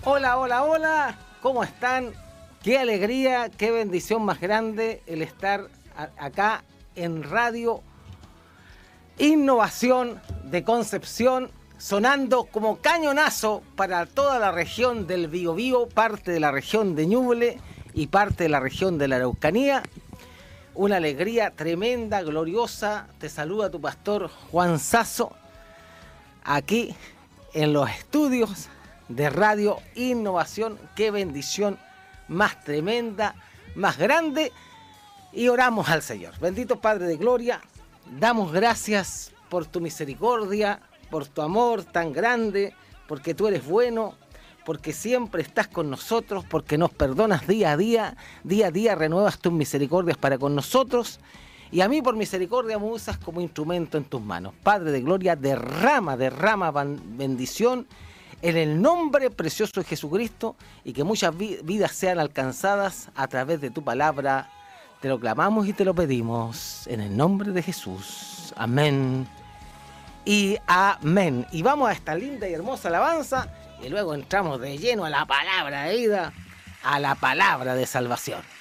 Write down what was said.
Hola, hola, hola, ¿cómo están? Qué alegría, qué bendición más grande el estar acá en Radio Innovación de Concepción, sonando como cañonazo para toda la región del Biobío, parte de la región de Ñuble y parte de la región de la Araucanía. Una alegría tremenda, gloriosa. Te saluda tu pastor Juan Sasso, aquí en los estudios de Radio Innovación. Qué bendición más tremenda, más grande. Y oramos al Señor. Bendito Padre de Gloria, damos gracias por tu misericordia, por tu amor tan grande, porque tú eres bueno, porque siempre estás con nosotros, porque nos perdonas día a día renuevas tus misericordias para con nosotros. Y a mí por misericordia me usas como instrumento en tus manos. Padre de Gloria, derrama bendición en el nombre precioso de Jesucristo, y que muchas vidas sean alcanzadas a través de tu palabra. Te lo clamamos y te lo pedimos en el nombre de Jesús. Amén y amén. Y vamos a esta linda y hermosa alabanza y luego entramos de lleno a la palabra de vida, a la palabra de salvación.